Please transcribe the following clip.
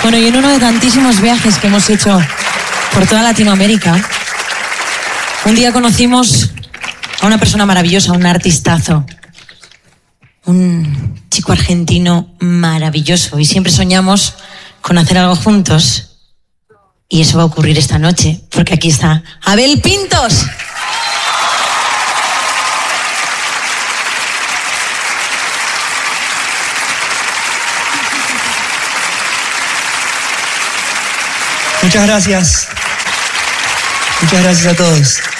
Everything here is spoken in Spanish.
Bueno, y en uno de tantísimos viajes que hemos hecho por toda Latinoamérica, un día conocimos a una persona maravillosa, un artistazo, un chico argentino maravilloso, y siempre soñamos con hacer algo juntos. Y eso va a ocurrir esta noche, porque aquí está Abel Pintos. Muchas gracias. Muchas gracias a todos.